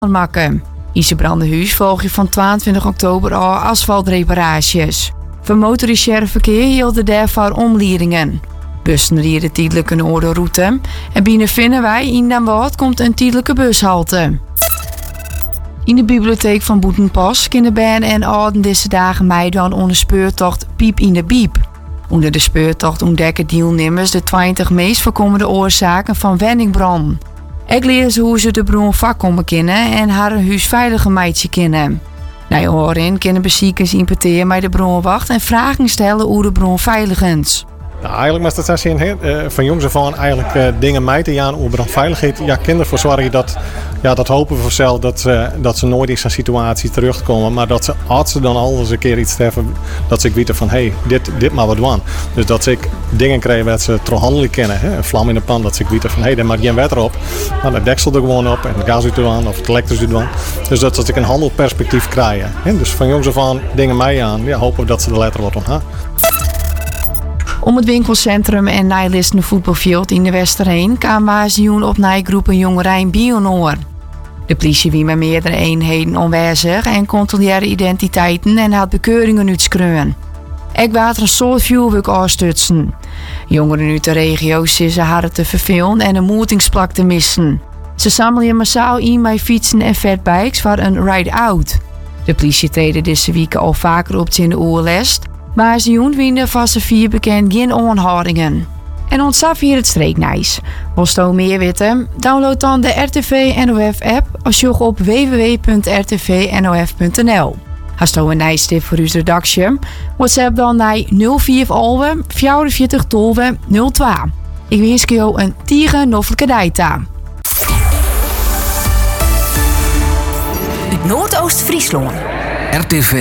maken. In Brandenhuis volg je van 22 oktober al asfaltreparaties. Voor motoriseerde verkeer hielden daarvoor omleidingen. Bussen rieden tijdelijk een orde route. En binnen vinden wij in Den Bosch komt een tijdelijke bushalte. In de bibliotheek van Boetenpas kunnen banen en ouden deze dagen meedoen onder speurtocht Piep in de Biep. Onder de speurtocht ontdekken deelnemers de 20 meest voorkomende oorzaken van wenningbrand. Ik leer ze hoe ze de bron vakkomen kennen en haar huis veilige meidje kennen. Na horen kunnen beziekers importeren bij de bronwacht en vragen stellen hoe de bron veilig is. Nou, eigenlijk met dat zien van jongs af aan eigenlijk dingen mee te gaan over brandveiligheid. Ja, kinderen voor zorgen dat hopen we vanzelf dat ze nooit in zo'n situatie terugkomen. Maar dat ze als ze dan al eens een keer iets treffen, dat ze weten van dit maar wat doen. Dus dat ze dingen krijgen dat ze toch handelijk kennen. Een vlam in de pan, dat ze weten van daar mag geen wetter op. Maar de deksel er gewoon op en het gas uit doen of het elektrisch uit doen. Dus dat ze een handelperspectief krijgen. Dus van jongs af aan dingen mee aan. Ja, hopen we dat ze er later wat aan. Om het winkelcentrum en nijlisten voetbalveld in de Westerheen kwamen waarschuwen op nijgroepen jongerijn Bionoor. De politie wie met meerdere eenheden aanwezig en controleerde identiteiten en had bekeuringen uitschreeuwen. Ik water een soort vuurwerk afstutsen. Jongeren uit de regio ze hadden te vervelen en een moetingsplak te missen. Ze sammelden massaal in bij fietsen en fatbikes voor een ride-out. De politie treden deze weken al vaker op in de oerlest. Maar ze winnen van z'n 4 bekend geen aanhoudingen. En ontsaf hier het streeknijs. Wilt u meer weten? Download dan de RTV NOF app of zoek op www.rtvnof.nl. Als u een nijstip voor uw redactie, WhatsApp dan naar 04 Alwe 44 12 02. Ik wens je een noffelijke data. Uit Noordoost-Friesland. RTV